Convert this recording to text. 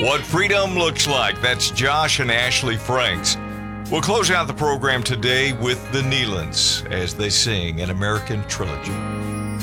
What freedom looks like. That's Josh and Ashley Franks. We'll close out the program today with the Nealons as they sing an American Trilogy.